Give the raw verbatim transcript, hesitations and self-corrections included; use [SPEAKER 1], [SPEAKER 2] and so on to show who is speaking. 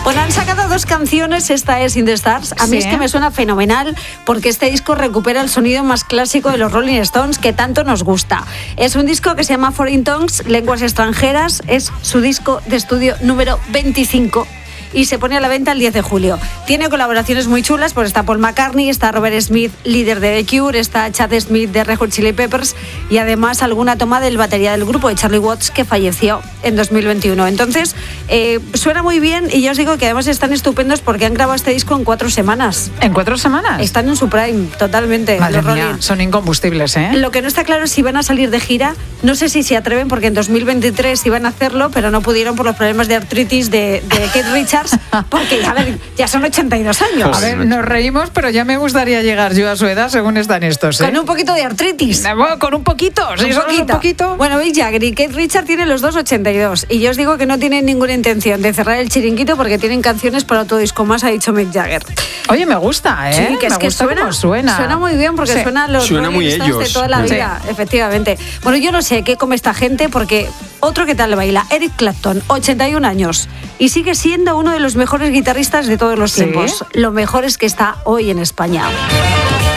[SPEAKER 1] Bueno, han sacado dos canciones, esta es In the Stars. A mí
[SPEAKER 2] Sí.
[SPEAKER 1] es que me suena fenomenal porque este disco recupera el sonido más clásico de los Rolling Stones que tanto nos gusta. Es un disco que se llama Foreign Tongues, Lenguas Extranjeras. Es su disco de estudio número veinticinco. Y se pone a la venta el diez de julio. Tiene colaboraciones muy chulas, pues está Paul McCartney, está Robert Smith, líder de The Cure, está Chad Smith de Red Hot Chili Peppers y además alguna toma del batería del grupo de Charlie Watts que falleció en dos mil veintiuno. Entonces, eh, suena muy bien y yo os digo que además están estupendos porque han grabado este disco en cuatro semanas.
[SPEAKER 2] ¿En cuatro semanas?
[SPEAKER 1] Están en su prime, totalmente.
[SPEAKER 2] Madre
[SPEAKER 1] los
[SPEAKER 2] mía,
[SPEAKER 1] Rolling.
[SPEAKER 2] son incombustibles, ¿eh?
[SPEAKER 1] Lo que no está claro es si van a salir de gira. No sé si se atreven porque en dos mil veintitrés iban a hacerlo, pero no pudieron por los problemas de artritis de, de Keith Richards, porque a ver, ya son ochenta y dos años.
[SPEAKER 2] A ver, nos reímos, pero ya me gustaría llegar yo a su edad según están estos, ¿eh?
[SPEAKER 1] Con un poquito de artritis.
[SPEAKER 2] Bueno, con un poquito, si
[SPEAKER 1] Un
[SPEAKER 2] solo es un
[SPEAKER 1] poquito.
[SPEAKER 2] poquito.
[SPEAKER 1] Bueno, Mick Jagger y Keith Richards tienen los dos ochenta y dos. Y yo os digo que no tienen ninguna intención de cerrar el chiringuito porque tienen canciones para otro disco más, ha dicho Mick Jagger.
[SPEAKER 2] Oye, me gusta, ¿eh?
[SPEAKER 1] Sí, que es
[SPEAKER 2] me
[SPEAKER 1] que
[SPEAKER 2] gusta
[SPEAKER 1] suena,
[SPEAKER 2] cómo suena.
[SPEAKER 1] Suena muy bien porque
[SPEAKER 2] Sí.
[SPEAKER 1] suena a los
[SPEAKER 3] Suena
[SPEAKER 1] Rolling
[SPEAKER 3] muy
[SPEAKER 1] Stones de
[SPEAKER 3] ellos.
[SPEAKER 1] toda la
[SPEAKER 3] Sí.
[SPEAKER 1] vida, efectivamente. Bueno, yo no sé qué come esta gente porque otro que tal baila, Eric Clapton, ochenta y un años, y sigue siendo uno de los mejores guitarristas de todos los
[SPEAKER 2] ¿Sí?
[SPEAKER 1] tiempos. Lo mejor es que está hoy en España.